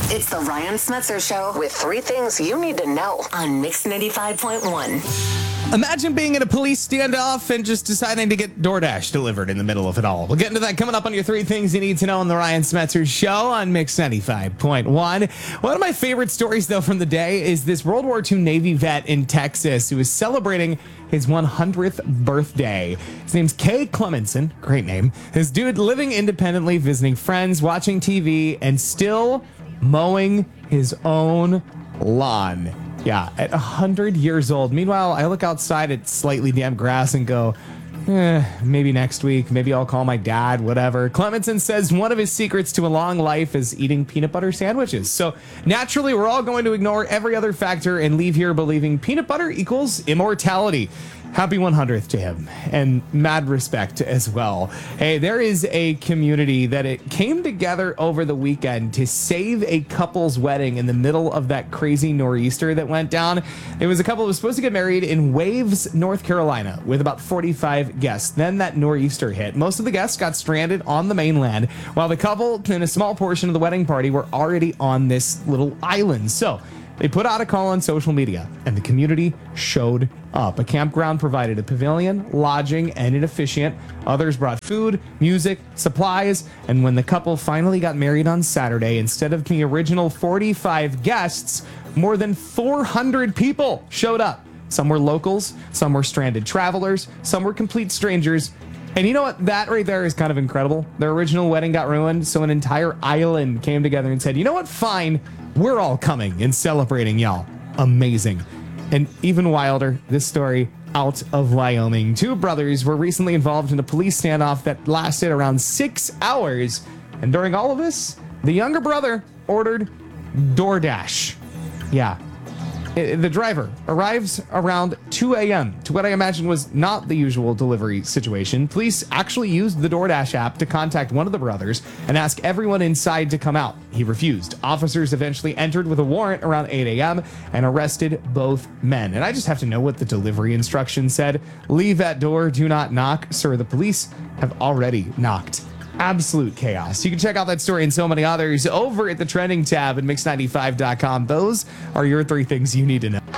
It's the Ryan Smetzer Show with three things you need to know on Mix 95.1. Imagine being in a police standoff and just deciding to get DoorDash delivered in the middle of it all. We'll get into that coming up on your three things you need to know on the Ryan Smetzer Show on Mix 95.1. One of my favorite stories, though, from the day is this World War II Navy vet in Texas who is celebrating his 100th birthday. His name's Kay Clemenson. Great name. This dude living independently, visiting friends, watching TV, and still mowing his own lawn. Yeah, at 100 years old. Meanwhile, I look outside at slightly damp grass and go, maybe next week, maybe I'll call my dad, whatever. Clemenson says one of his secrets to a long life is eating peanut butter sandwiches. So naturally, we're all going to ignore every other factor and leave here believing peanut butter equals immortality. Happy 100th to him, and mad respect as well. Hey, there is a community that it came together over the weekend to save a couple's wedding in the middle of that crazy nor'easter that went down. It was a couple who was supposed to get married in Waves, North Carolina, with about 45 guests. Then that nor'easter hit. Most of the guests got stranded on the mainland, while the couple and a small portion of the wedding party were already on this little island. So they put out a call on social media, and the community showed up. A campground provided a pavilion, lodging, and an officiant. Others brought food, music, supplies, and when the couple finally got married on Saturday, instead of the original 45 guests, more than 400 people showed up. Some were locals, some were stranded travelers, some were complete strangers. And you know what? That right there is kind of incredible. Their original wedding got ruined, so an entire island came together and said, you know what? Fine. We're all coming and celebrating y'all. Amazing. And even wilder, this story out of Wyoming. Two brothers were recently involved in a police standoff that lasted around 6 hours. And during all of this, the younger brother ordered DoorDash. Yeah. The driver arrives around 2 a.m. to what I imagine was not the usual delivery situation. Police actually used the DoorDash app to contact one of the brothers and ask everyone inside to come out. He refused. Officers eventually entered with a warrant around 8 a.m. and arrested both men. And I just have to know what the delivery instructions said. Leave at door, do not knock. Sir, the police have already knocked. Absolute chaos. You can check out that story and so many others over at the trending tab at mix95.com. Those are your three things you need to know.